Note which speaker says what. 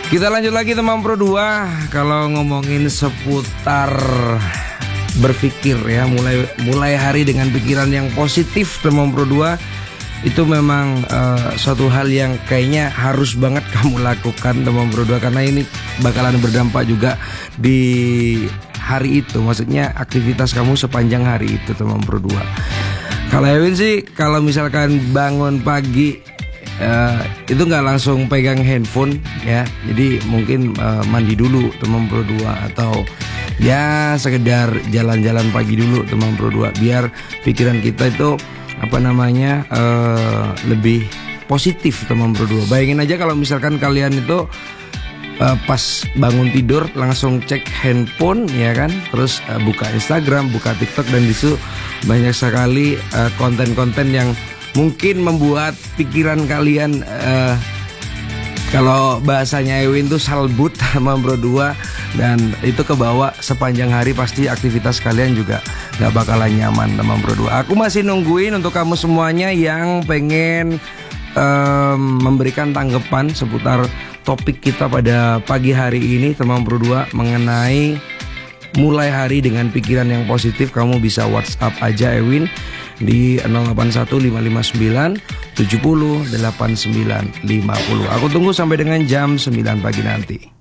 Speaker 1: Kita lanjut lagi teman Pro 2. Kalau ngomongin seputar berpikir ya, mulai hari dengan pikiran yang positif teman Pro 2, itu memang suatu hal yang kayaknya harus banget kamu lakukan teman Pro 2, karena ini bakalan berdampak juga di hari itu. Maksudnya aktivitas kamu sepanjang hari itu teman Pro 2. Kalau Ewin sih, kalau misalkan bangun pagi itu nggak langsung pegang handphone ya, jadi mungkin mandi dulu teman Pro 2, atau ya sekedar jalan-jalan pagi dulu teman Pro 2, biar pikiran kita itu lebih positif teman Pro 2. Bayangin aja kalau misalkan kalian itu pas bangun tidur langsung cek handphone ya kan, terus buka Instagram, buka TikTok, dan disitu banyak sekali konten-konten yang mungkin membuat pikiran kalian kalau bahasanya Ewin tuh salbut sama Pro 2, dan itu kebawa sepanjang hari. Pasti aktivitas kalian juga gak bakalan nyaman teman Pro 2. Aku masih nungguin untuk kamu semuanya yang pengen memberikan tanggapan seputar topik kita pada pagi hari ini teman Pro 2, mengenai mulai hari dengan pikiran yang positif. Kamu bisa WhatsApp aja Ewin di 081559 70 89 50. Aku tunggu sampai dengan jam 9 pagi nanti.